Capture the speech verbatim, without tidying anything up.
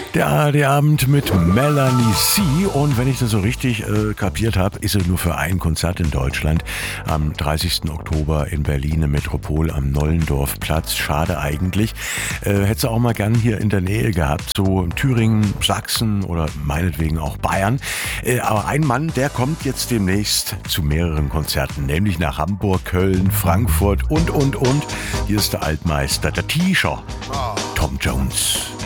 Der, der Abend mit Melanie C. Und wenn ich das so richtig äh, kapiert habe, ist er nur für ein Konzert in Deutschland am dreißigsten Oktober in Berlin im Metropol am Nollendorfplatz. Schade eigentlich. Äh, hättest du auch mal gern hier in der Nähe gehabt, so Thüringen, Sachsen oder meinetwegen auch Bayern. Äh, aber ein Mann, der kommt jetzt demnächst zu mehreren Konzerten, nämlich nach Hamburg, Köln, Frankfurt und, und, und. Hier ist der Altmeister, der T-Shirt, Tom Jones.